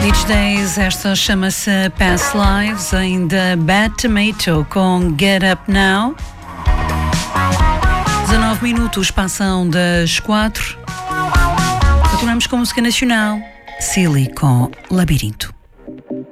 Beach Days, esta chama-se Past Lives, ainda Bad Tomato com Get Up Now. 19 minutos passam das 4. Continuamos com música nacional, Silly com Labirinto.